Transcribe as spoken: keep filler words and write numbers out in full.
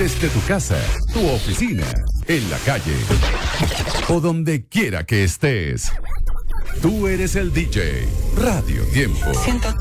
desde tu casa, tu oficina, en la calle o donde quiera que estés. Tú eres el D J. Radio Tiempo. ciento